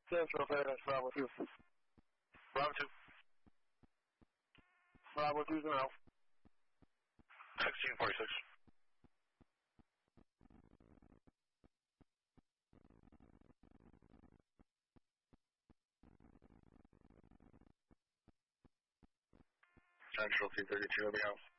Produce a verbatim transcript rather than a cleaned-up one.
Central Fairness, Bravo two. Bravo two. Bravo two's now. sixteen forty-six. Central two thirty-two, let me out.